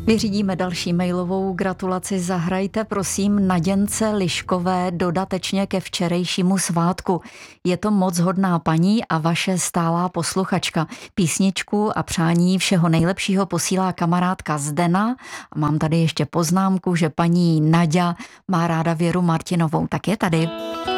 Vyřídíme další mailovou gratulaci. Zahrajte prosím Naděnce Liškové dodatečně ke včerejšímu svátku. Je to moc hodná paní a vaše stálá posluchačka. Písničku a přání všeho nejlepšího posílá kamarádka Zdena. A mám tady ještě poznámku, že paní Naďa má ráda Věru Martinovou. Tak je tady.